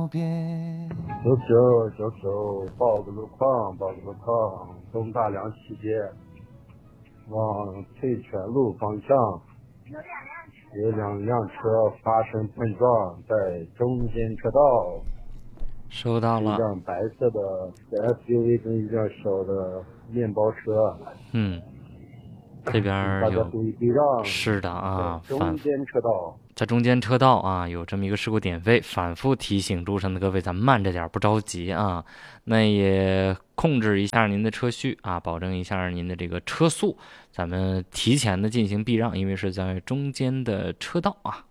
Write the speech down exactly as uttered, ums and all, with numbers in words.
告别。 小手小手报个路况，报个路况，东大梁西街往翠泉路方向，有两辆车发生碰撞，在中间车道。 收到了。 一辆白色的 S U V 跟一辆小的面包车。 嗯，这边大家有注意避让。 是的啊， 在中间车道， 在中间车道啊，有这么一个事故点位，反复提醒路上的各位，咱们慢着点，不着急啊。那也控制一下您的车序啊，保证一下您的这个车速，咱们提前的进行避让，因为是在中间的车道啊。